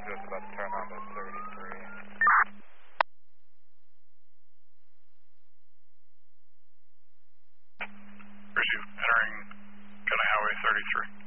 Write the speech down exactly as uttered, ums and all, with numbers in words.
just about to turn on to thirty-three. Pursuit entering County Highway thirty-three.